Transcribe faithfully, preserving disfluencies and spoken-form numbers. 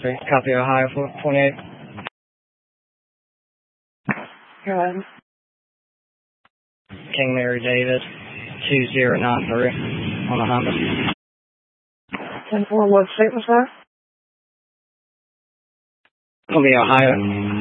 Okay, copy Ohio four twenty-eight. Go ahead. King Mary David, two zero nine three on a Honda. ten four, what state was that? It'll be Ohio.